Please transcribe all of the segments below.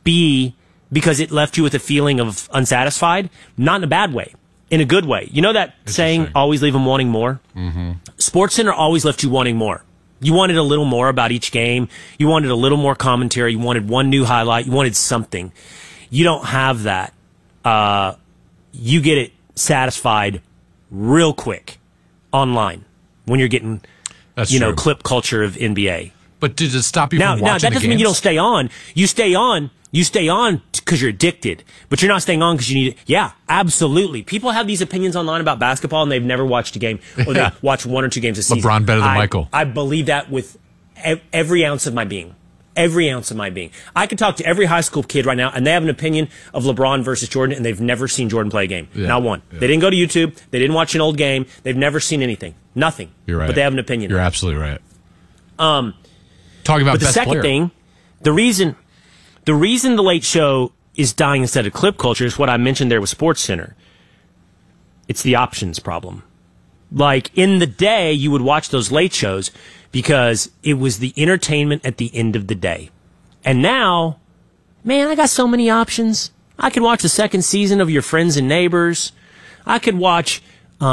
B, because it left you with a feeling of unsatisfied, not in a bad way, in a good way. You know that saying, always leave them wanting more? Mm-hmm. SportsCenter always left you wanting more. You wanted a little more about each game. You wanted a little more commentary. You wanted one new highlight. You wanted something. You don't have that. You get it satisfied real quick online when you're getting, clip culture of NBA. But does it stop you from watching Now, that doesn't mean you don't stay on. You stay on because you're addicted. But you're not staying on because you need it. Yeah, absolutely. People have these opinions online about basketball, and they've never watched a game. Or they watch 1 or 2 games a season. LeBron better than Michael. I believe that with every ounce of my being. Every ounce of my being. I could talk to every high school kid right now, and they have an opinion of LeBron versus Jordan, and they've never seen Jordan play a game. Yeah, not one. Yeah. They didn't go to YouTube. They didn't watch an old game. They've never seen anything. Nothing. You're right. But they have an opinion. You're absolutely right. Talking about the second player. thing, the reason the Late Show is dying instead of clip culture is what I mentioned there with SportsCenter. It's the options problem. Like, in the day, you would watch those late shows because it was the entertainment at the end of the day. And now, man, I got so many options. I could watch the second season of Your Friends and Neighbors. I could watch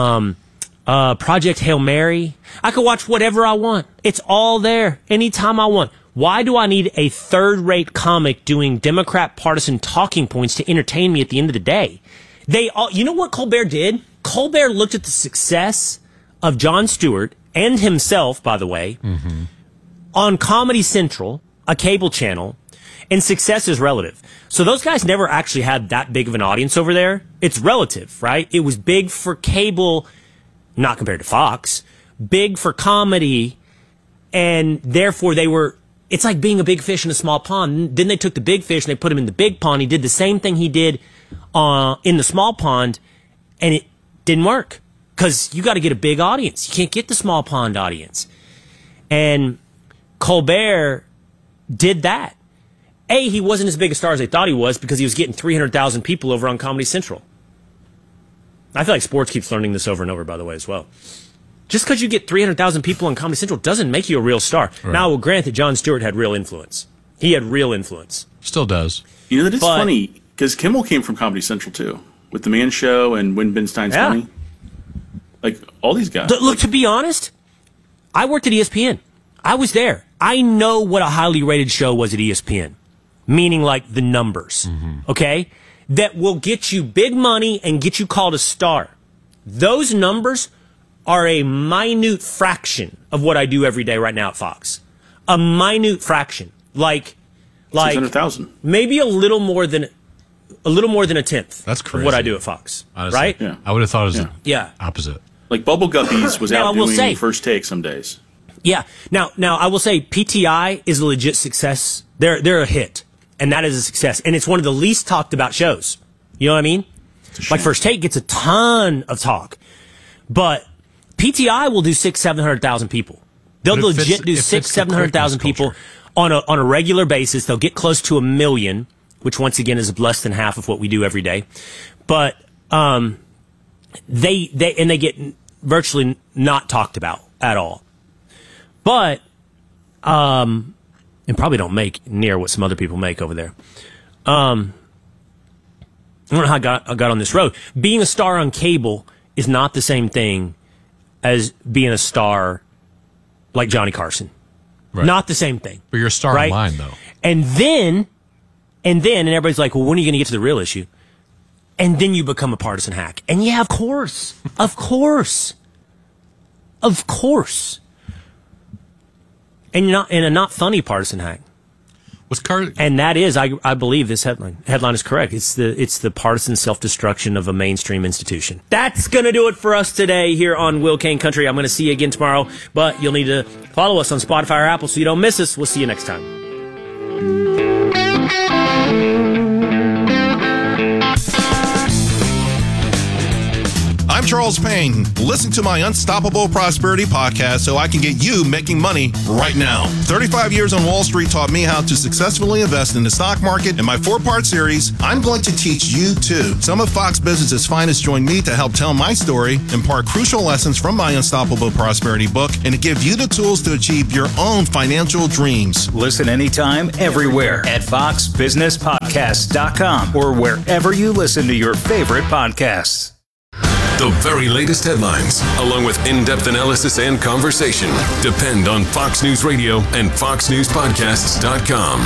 Project Hail Mary. I could watch whatever I want. It's all there anytime I want. Why do I need a third-rate comic doing Democrat partisan talking points to entertain me at the end of the day? You know what Colbert did? Colbert looked at the success of Jon Stewart and himself, by the way, on Comedy Central, a cable channel, and success is relative. So those guys never actually had that big of an audience over there. It's relative, right? It was big for cable, not compared to Fox, big for comedy, and therefore it's like being a big fish in a small pond. Then they took the big fish and they put him in the big pond. He did the same thing he did in the small pond, and it didn't work because you got to get a big audience. You can't get the small pond audience. And Colbert did that. He wasn't as big a star as they thought he was because he was getting 300,000 people over on Comedy Central. I feel like sports keeps learning this over and over, by the way, as well. Just because you get 300,000 people on Comedy Central doesn't make you a real star. Right. Now, I will grant that Jon Stewart had real influence. He had real influence. Still does. You know, that it's funny, because Kimmel came from Comedy Central, too, with The Man Show and Win Ben Stein's Money. Like, all these guys. Look, to be honest, I worked at ESPN. I was there. I know what a highly rated show was at ESPN, meaning like the numbers, okay? That will get you big money and get you called a star. Those numbers are a minute fraction of what I do every day right now at Fox. A minute fraction. Like 600,000. Maybe a little more than a tenth. That's crazy. Of what I do at Fox. Honestly, right? Yeah. I would have thought it was the opposite. Like Bubble Guppies was out doing say, First Take some days. Yeah. Now I will say PTI is a legit success. They're a hit, and that is a success, and it's one of the least talked about shows. You know what I mean? Like First Take gets a ton of talk, but PTI will do 600,000-700,000 people. They'll legit do 600,000-700,000 people on a regular basis. They'll get close to 1 million, which once again is less than half of what we do every day. But they get virtually not talked about at all. But and probably don't make near what some other people make over there. I don't know how I got on this road. Being a star on cable is not the same thing as being a star like Johnny Carson. Right. Not the same thing. But you're a star online, though. And then everybody's like, well, when are you going to get to the real issue? And then you become a partisan hack. And yeah, of course. Of course. Of course. And you're not in a not funny partisan hack. And that is, I believe this headline is correct. It's the partisan self-destruction of a mainstream institution. That's going to do it for us today here on Will Kane Country. I'm going to see you again tomorrow, but you'll need to follow us on Spotify or Apple so you don't miss us. We'll see you next time. I'm Charles Charles Payne. Listen to my Unstoppable Prosperity podcast so I can get you making money right now. 35 years on Wall Street taught me how to successfully invest in the stock market. In my 4-part series, I'm going to teach you too. Some of Fox Business's finest join me to help tell my story, impart crucial lessons from my Unstoppable Prosperity book, and to give you the tools to achieve your own financial dreams. Listen anytime, everywhere at foxbusinesspodcast.com or wherever you listen to your favorite podcasts. The very latest headlines, along with in-depth analysis and conversation, depend on Fox News Radio and foxnewspodcasts.com.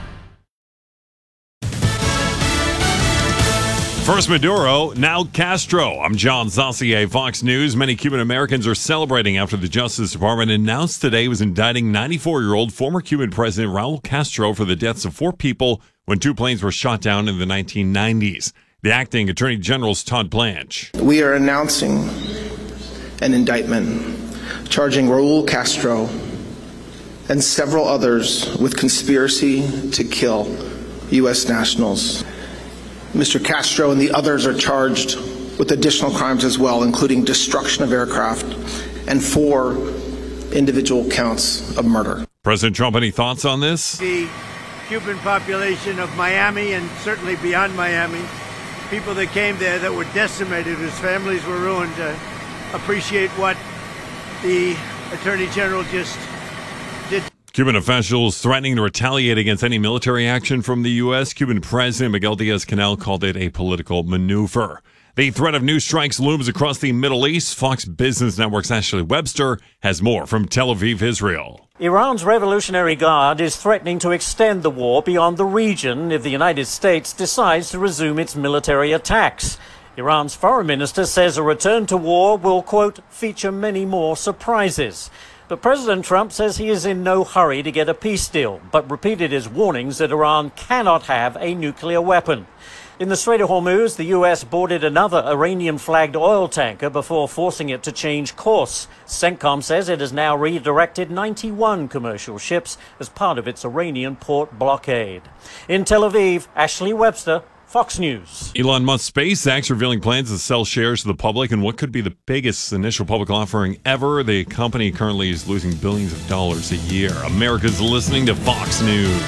First Maduro, now Castro. I'm John Zassier, Fox News. Many Cuban Americans are celebrating after the Justice Department announced today it was indicting 94-year-old former Cuban President Raul Castro for the deaths of 4 people when 2 planes were shot down in the 1990s. The acting Attorney General's Todd Blanche. We are announcing an indictment charging Raul Castro and several others with conspiracy to kill U.S. nationals. Mr. Castro and the others are charged with additional crimes as well, including destruction of aircraft and 4 individual counts of murder. President Trump, any thoughts on this? The Cuban population of Miami and certainly beyond Miami, people that came there that were decimated, whose families were ruined, appreciate what the Attorney General just did. Cuban officials threatening to retaliate against any military action from the U.S. Cuban President Miguel Diaz-Canel called it a political maneuver. The threat of new strikes looms across the Middle East. Fox Business Network's Ashley Webster has more from Tel Aviv, Israel. Iran's Revolutionary Guard is threatening to extend the war beyond the region if the United States decides to resume its military attacks. Iran's foreign minister says a return to war will, quote, feature many more surprises. But President Trump says he is in no hurry to get a peace deal, but repeated his warnings that Iran cannot have a nuclear weapon. In the Strait of Hormuz, the U.S. boarded another Iranian-flagged oil tanker before forcing it to change course. CENTCOM says it has now redirected 91 commercial ships as part of its Iranian port blockade. In Tel Aviv, Ashley Webster, Fox News. Elon Musk's SpaceX revealing plans to sell shares to the public in what could be the biggest initial public offering ever. The company currently is losing billions of dollars a year. America's listening to Fox News.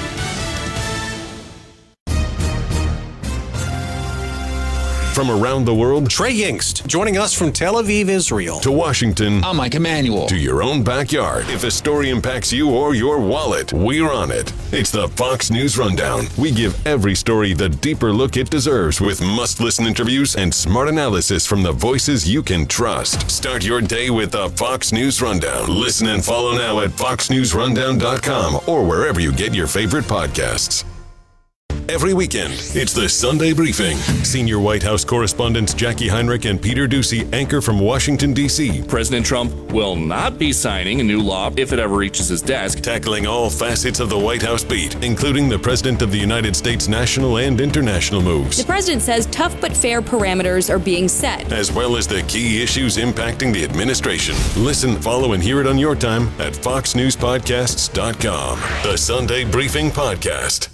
From around the world, Trey Yingst, joining us from Tel Aviv, Israel. To Washington, I'm Mike Emanuel. To your own backyard. If a story impacts you or your wallet, we're on it. It's the Fox News Rundown. We give every story the deeper look it deserves with must-listen interviews and smart analysis from the voices you can trust. Start your day with the Fox News Rundown. Listen and follow now at foxnewsrundown.com or wherever you get your favorite podcasts. Every weekend, it's the Sunday Briefing. Senior White House correspondents Jackie Heinrich and Peter Doocy anchor from Washington, D.C. President Trump will not be signing a new law if it ever reaches his desk. Tackling all facets of the White House beat, including the President of the United States' national and international moves. The president says tough but fair parameters are being set, as well as the key issues impacting the administration. Listen, follow, and hear it on your time at foxnewspodcasts.com. The Sunday Briefing Podcast.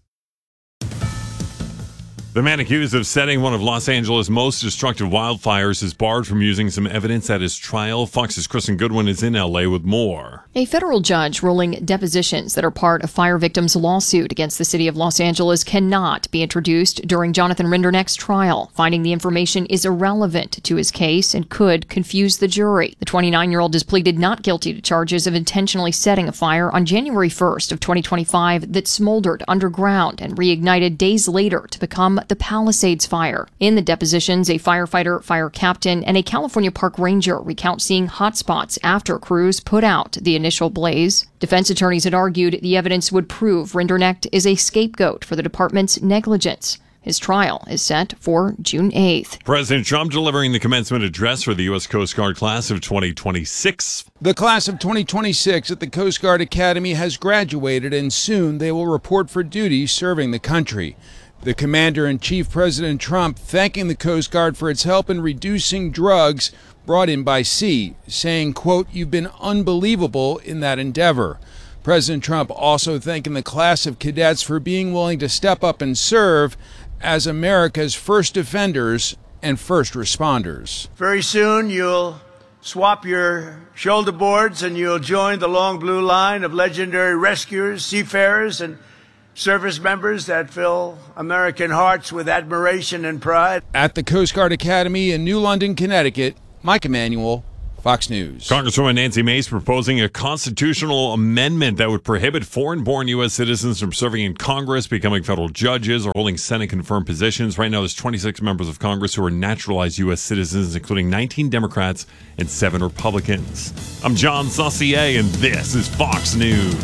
The man accused of setting one of Los Angeles' most destructive wildfires is barred from using some evidence at his trial. Fox's Kristen Goodwin is in L.A. with more. A federal judge ruling depositions that are part of fire victims' lawsuit against the city of Los Angeles cannot be introduced during Jonathan Rinderneck's trial, finding the information is irrelevant to his case and could confuse the jury. The 29-year-old has pleaded not guilty to charges of intentionally setting a fire on January 1st of 2025 that smoldered underground and reignited days later to become the Palisades fire. In the depositions, a firefighter, fire captain, and a California park ranger recount seeing hot spots after crews put out the initial blaze. Defense attorneys had argued the evidence would prove Rinderneck is a scapegoat for the department's negligence. His trial is set for June 8th. President Trump delivering the commencement address for the U.S. Coast Guard class of 2026. The class of 2026 at the Coast Guard Academy has graduated, and soon they will report for duty serving the country. The Commander-in-Chief, President Trump, thanking the Coast Guard for its help in reducing drugs brought in by sea, saying, quote, "You've been unbelievable in that endeavor." President Trump also thanking the class of cadets for being willing to step up and serve as America's first defenders and first responders. Very soon, you'll swap your shoulder boards and you'll join the long blue line of legendary rescuers, seafarers, and service members that fill American hearts with admiration and pride. At the Coast Guard Academy in New London, Connecticut, Mike Emanuel, Fox News. Congresswoman Nancy Mace proposing a constitutional amendment that would prohibit foreign-born U.S. citizens from serving in Congress, becoming federal judges, or holding Senate-confirmed positions. Right now, there's 26 members of Congress who are naturalized U.S. citizens, including 19 Democrats and 7 Republicans. I'm John Saucier, and this is Fox News.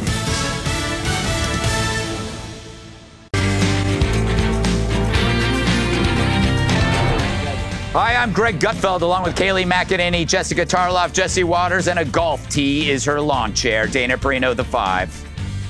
Hi, I'm Greg Gutfeld, along with Kayleigh McEnany, Jessica Tarloff, Jesse Waters, and a golf tee is her lawn chair. Dana Perino, the 5.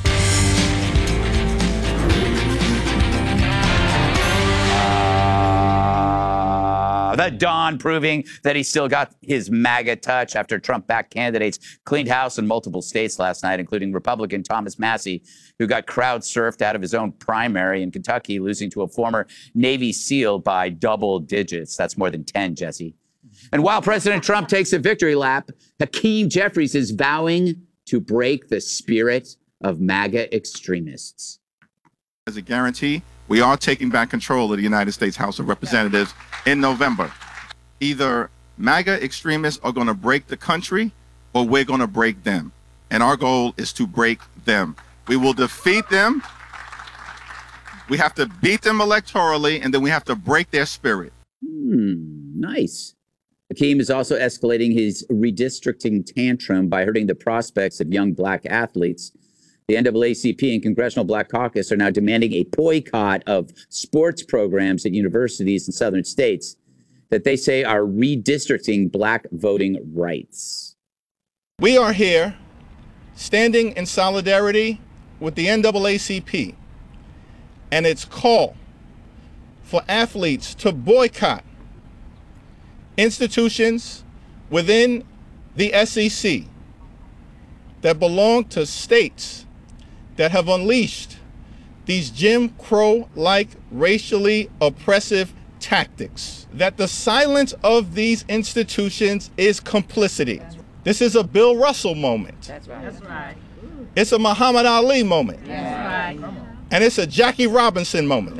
The Don proving that he still got his MAGA touch after Trump-backed candidates cleaned house in multiple states last night, including Republican Thomas Massie, who got crowd-surfed out of his own primary in Kentucky, losing to a former Navy SEAL by double digits. That's more than 10, Jesse. And while President Trump takes a victory lap, Hakeem Jeffries is vowing to break the spirit of MAGA extremists. As a guarantee, we are taking back control of the United States House of Representatives in November. Either MAGA extremists are going to break the country or we're going to break them. And our goal is to break them. We will defeat them. We have to beat them electorally, and then we have to break their spirit. Nice. Hakeem is also escalating his redistricting tantrum by hurting the prospects of young black athletes. The NAACP and Congressional Black Caucus are now demanding a boycott of sports programs at universities in southern states that they say are redistricting black voting rights. We are here standing in solidarity with the NAACP and its call for athletes to boycott institutions within the SEC that belong to states that have unleashed these Jim Crow-like racially oppressive tactics. That the silence of these institutions is complicity. This is a Bill Russell moment. That's right. That's right. It's a Muhammad Ali moment. That's right. And it's a Jackie Robinson moment.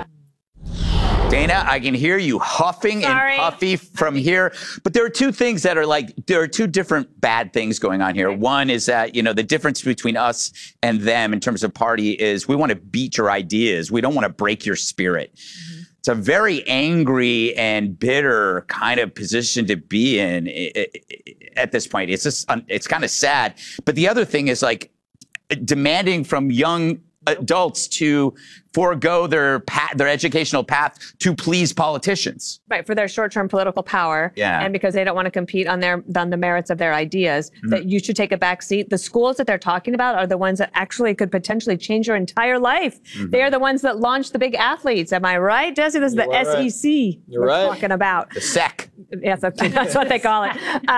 Dana, I can hear you huffing and puffy from here. But there are two things that are there are two different bad things going on here. One is that, the difference between us and them in terms of party is we want to beat your ideas. We don't want to break your spirit. Mm-hmm. It's a very angry and bitter kind of position to be in at this point. It's just, it's kind of sad. But the other thing is demanding from young adults to forego their educational path to please politicians. Right, for their short-term political power. Yeah. And because they don't want to compete on the merits of their ideas, that you should take a back seat. The schools that they're talking about are the ones that actually could potentially change your entire life. They are the ones that launched the big athletes. Am I right, Jesse? This is the SEC we're talking about. The SEC. Yes, that's what they call it.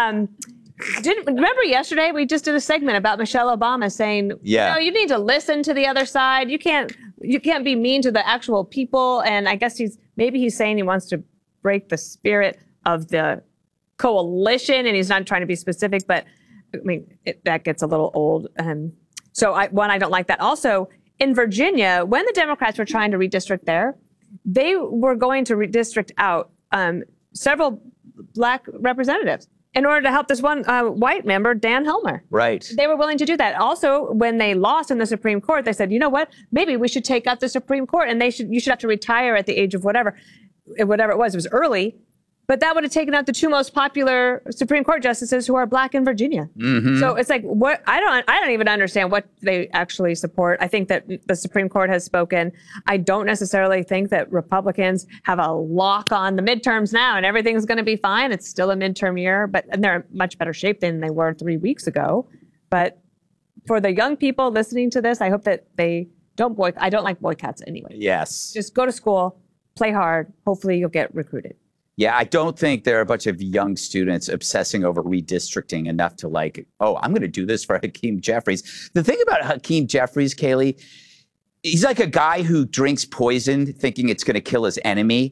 Remember yesterday we just did a segment about Michelle Obama saying, you need to listen to the other side. You can't be mean to the actual people. And I guess he's saying he wants to break the spirit of the coalition, and he's not trying to be specific, but I mean that gets a little old. So I don't like that. Also, in Virginia, when the Democrats were trying to redistrict there, they were going to redistrict out several black representatives in order to help this one white member, Dan Helmer. Right. They were willing to do that. Also, when they lost in the Supreme Court, they said, you know what? Maybe we should take out the Supreme Court, and you should have to retire at the age of whatever it was. It was early. But that would have taken out the two most popular Supreme Court justices who are black in Virginia. Mm-hmm. So it's like, what? I don't even understand what they actually support. I think that the Supreme Court has spoken. I don't necessarily think that Republicans have a lock on the midterms now and everything's going to be fine. It's still a midterm year, and they're in much better shape than they were 3 weeks ago. But for the young people listening to this, I hope that they don't boycott. I don't like boycotts anyway. Yes. Just go to school, play hard. Hopefully you'll get recruited. Yeah, I don't think there are a bunch of young students obsessing over redistricting enough to I'm going to do this for Hakeem Jeffries. The thing about Hakeem Jeffries, Kayleigh, he's like a guy who drinks poison thinking it's going to kill his enemy.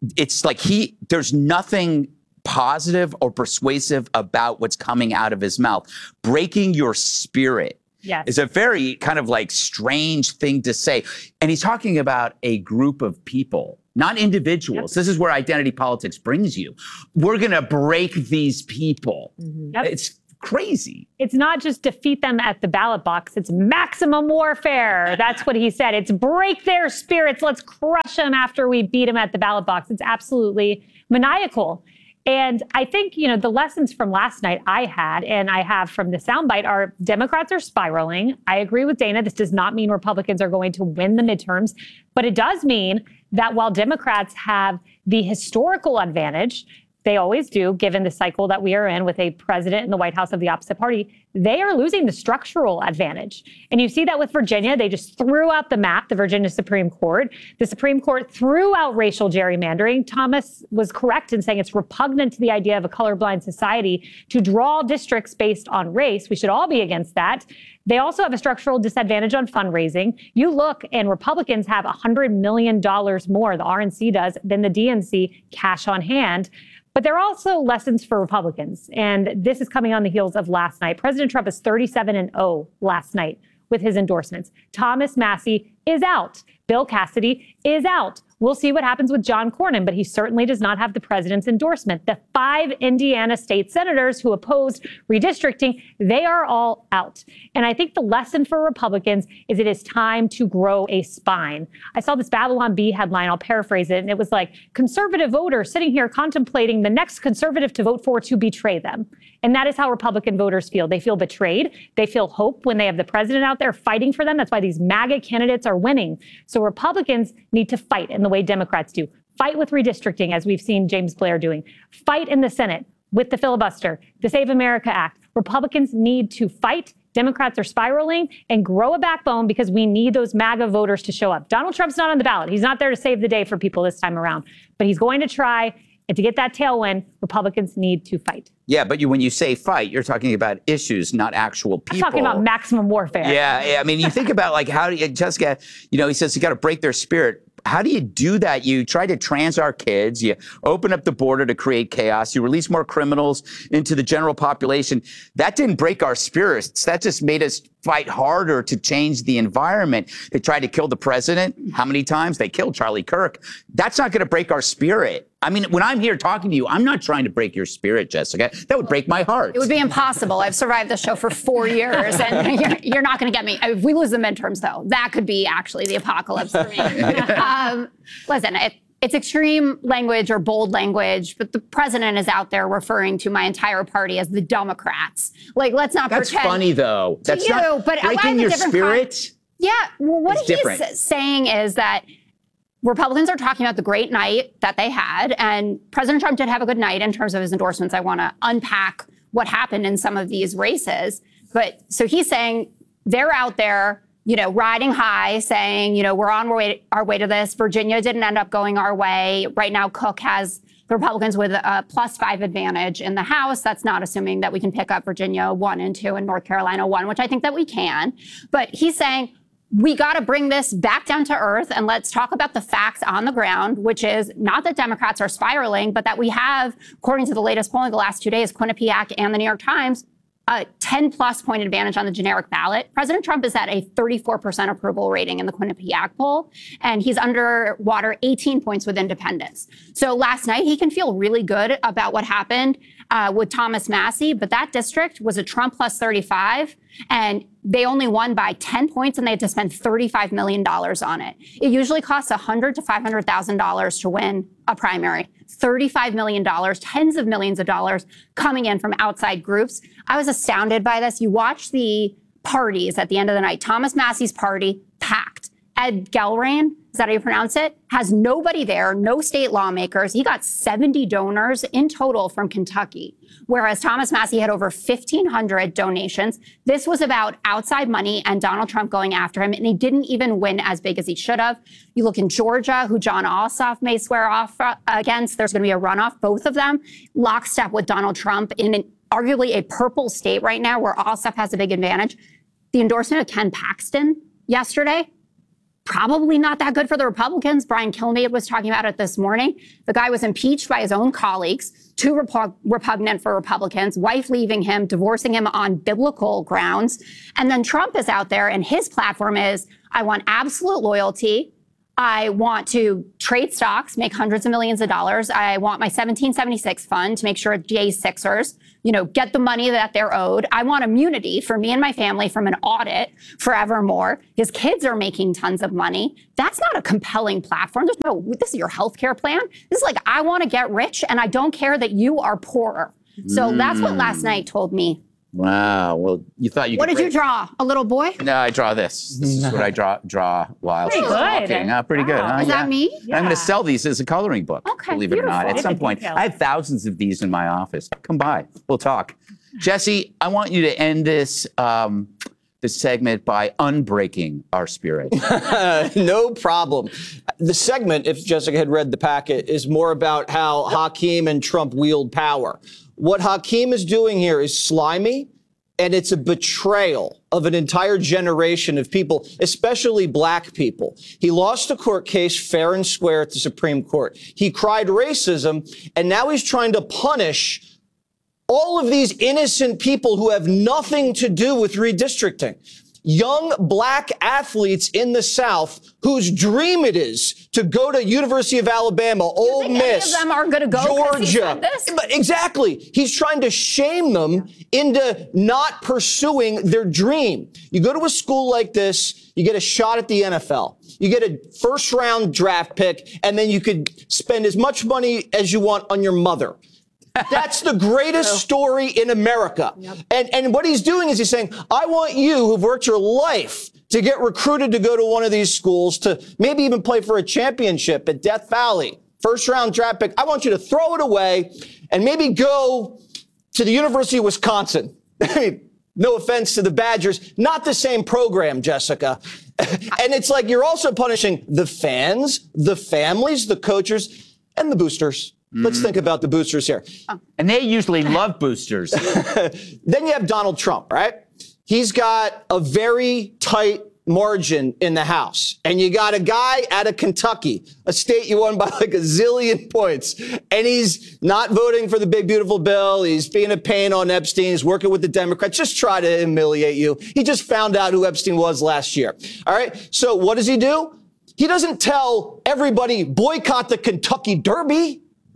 it's like there's nothing positive or persuasive about what's coming out of his mouth. Breaking your spirit is a very kind of like strange thing to say. And he's talking about a group of people, not individuals. This is where identity politics brings you. We're going to break these people. It's crazy. It's not just defeat them at the ballot box. It's maximum warfare. That's what he said. It's break their spirits. Let's crush them after we beat them at the ballot box. It's absolutely maniacal. And I think, the lessons from last night I had, and I have from the soundbite, are Democrats are spiraling. I agree with Dana. This does not mean Republicans are going to win the midterms, but it does mean that while Democrats have the historical advantage, they always do, given the cycle that we are in with a president in the White House of the opposite party, they are losing the structural advantage. And you see that with Virginia. They just threw out the map, the Virginia Supreme Court. The Supreme Court threw out racial gerrymandering. Thomas was correct in saying it's repugnant to the idea of a colorblind society to draw districts based on race. We should all be against that. They also have a structural disadvantage on fundraising. You look, and Republicans have $100 million more, the RNC does, than the DNC cash on hand. But there are also lessons for Republicans. And this is coming on the heels of last night. President Trump is 37-0 last night with his endorsements. Thomas Massie is out. Bill Cassidy is out. We'll see what happens with John Cornyn, but he certainly does not have the president's endorsement. The 5 Indiana state senators who opposed redistricting, they are all out. And I think the lesson for Republicans is it is time to grow a spine. I saw this Babylon Bee headline, I'll paraphrase it, and it was like, conservative voters sitting here contemplating the next conservative to vote for to betray them. And that is how Republican voters feel. They feel betrayed. They feel hope when they have the president out there fighting for them. That's why these MAGA candidates are winning. So Republicans need to fight in the way Democrats do. Fight with redistricting, as we've seen James Blair doing. Fight in the Senate with the filibuster, the Save America Act. Republicans need to fight. Democrats are spiraling, and grow a backbone, because we need those MAGA voters to show up. Donald Trump's not on the ballot. He's not there to save the day for people this time around, but he's going to try. And to get that tailwind, Republicans need to fight. Yeah, but when you say fight, you're talking about issues, not actual people. I'm talking about maximum warfare. Yeah, I mean, you think about like how do you, Jessica, he says you got to break their spirit. How do you do that? You try to trans our kids. You open up the border to create chaos. You release more criminals into the general population. That didn't break our spirits. That just made us fight harder to change the environment. They tried to kill the president. How many times? They killed Charlie Kirk. That's not going to break our spirit. I mean, when I'm here talking to you, I'm not trying to break your spirit, Jessica. That would break my heart. It would be impossible. I've survived this show for 4 years, and you're not going to get me. If we lose the midterms, though, that could be actually the apocalypse for me. Listen, it's extreme language or bold language, but the president is out there referring to my entire party as the Democrats. Like, let's not pretend. That's funny, though. That's not breaking your spirit. Yeah, well, what he's saying is that Republicans are talking about the great night that they had, and President Trump did have a good night in terms of his endorsements. I want to unpack what happened in some of these races. But so he's saying they're out there, riding high, saying, we're on our way to this. Virginia didn't end up going our way. Right now, Cook has the Republicans with a +5 advantage in the House. That's not assuming that we can pick up Virginia 1 and 2 and North Carolina 1, which I think that we can. But he's saying, we got to bring this back down to earth, and let's talk about the facts on the ground, which is not that Democrats are spiraling, but that we have, according to the latest polling the last 2 days, Quinnipiac and the New York Times, a 10+ point advantage on the generic ballot. President Trump is at a 34% approval rating in the Quinnipiac poll, and he's underwater 18 points with independents. So last night, he can feel really good about what happened with Thomas Massie, but that district was a Trump +35, and they only won by 10 points, and they had to spend $35 million on it. It usually costs $100,000 to $500,000 to win a primary. $35 million, tens of millions of dollars coming in from outside groups. I was astounded by this. You watch the parties at the end of the night. Thomas Massie's party, packed. Ed Gelrain, is that how you pronounce it? Has nobody there, no state lawmakers. He got 70 donors in total from Kentucky, whereas Thomas Massie had over 1,500 donations. This was about outside money and Donald Trump going after him, and he didn't even win as big as he should have. You look in Georgia, who John Ossoff may swear off against. There's going to be a runoff, both of them, lockstep with Donald Trump in arguably a purple state right now where Ossoff has a big advantage. The endorsement of Ken Paxton yesterday, Probably not that good for the Republicans. Brian Kilmeade was talking about it this morning. The guy was impeached by his own colleagues, too repugnant for Republicans, wife leaving him, divorcing him on biblical grounds. And then Trump is out there and his platform is, I want absolute loyalty. I want to trade stocks, make hundreds of millions of dollars. I want my 1776 fund to make sure Jay's Sixers, get the money that they're owed. I want immunity for me and my family from an audit forevermore. His kids are making tons of money. That's not a compelling platform. There's no, this is your healthcare plan. This is like, I want to get rich and I don't care that you are poorer. So that's what last night told me. Wow. Well, you thought you could. What did you draw? A little boy? No, I draw this. This is what I draw while she's talking. Pretty good. Huh? Is that me? Yeah. I'm going to sell these as a coloring book, believe it or not. At some point, I have thousands of these in my office. Come by. We'll talk. Jesse, I want you to end this segment by unbreaking our spirit. No problem. The segment, if Jessica had read the packet, is more about how Hakeem and Trump wield power. What Hakeem is doing here is slimy, and it's a betrayal of an entire generation of people, especially black people. He lost a court case fair and square at the Supreme Court. He cried racism, and now he's trying to punish all of these innocent people who have nothing to do with redistricting. Young black athletes in the South whose dream it is to go to University of Alabama, Ole Miss, any of them are going to go Georgia. Exactly. He's trying to shame them into not pursuing their dream. You go to a school like this, you get a shot at the NFL. You get a first-round draft pick, and then you could spend as much money as you want on your mother. That's the greatest story in America. And what he's doing is he's saying, I want you who've worked your life to get recruited to go to one of these schools, to maybe even play for a championship at Death Valley, first round draft pick. I want you to throw it away and maybe go to the University of Wisconsin. I mean, no offense to the Badgers, not the same program, Jessica. And it's like you're also punishing the fans, the families, the coaches, and the boosters. Let's think about the boosters here. And they usually love boosters. Then you have Donald Trump, right? He's got a very tight margin in the House. And you got a guy out of Kentucky, a state you won by like a zillion points. And he's not voting for the big, beautiful bill. He's being a pain on Epstein. He's working with the Democrats. Just try to humiliate you. He just found out who Epstein was last year. All right. So what does he do? He doesn't tell everybody boycott the Kentucky Derby.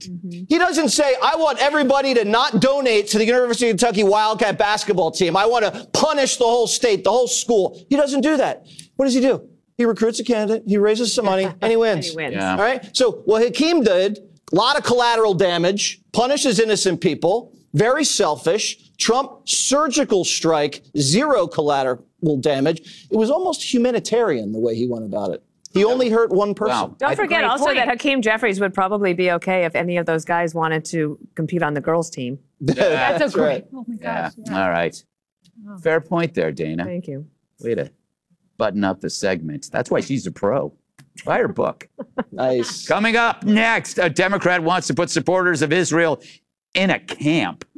He doesn't say, I want everybody to not donate to the University of Kentucky Wildcat basketball team. I want to punish the whole state, the whole school. He doesn't do that. What does he do? He recruits a candidate, he raises some money, and he wins. Yeah. All right? So what Hakeem did, a lot of collateral damage, punishes innocent people, very selfish. Trump, surgical strike, zero collateral damage. It was almost humanitarian the way he went about it. He only hurt one person. Wow. Don't forget also that Hakeem Jeffries would probably be okay if any of those guys wanted to compete on the girls' team. That's a great. Right. Oh my gosh. Yeah. All right. Fair point there, Dana. Thank you. Way to button up the segment. That's why she's a pro. Buy her book. Nice. Coming up next, a Democrat wants to put supporters of Israel in a camp.